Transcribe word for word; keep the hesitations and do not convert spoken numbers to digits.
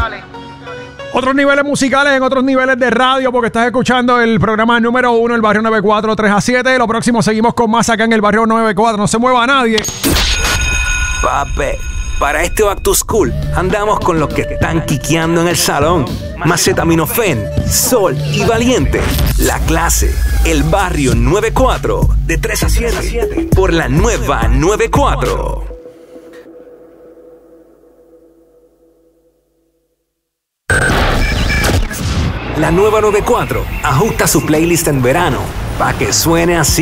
Otros niveles musicales en otros niveles de radio, porque estás escuchando el programa número uno, el Barrio noventa y cuatro, tres a siete. Lo próximo seguimos con más acá en el Barrio noventa y cuatro. No se mueva nadie. Pape, para este Back to School andamos con los que están quiqueando en el salón. Macetaminofen, Sol y Valiente. La clase, el Barrio noventa y cuatro, de tres a siete, por la nueva noventa y cuatro. La nueva noventa y cuatro ajusta su playlist en verano para que suene así.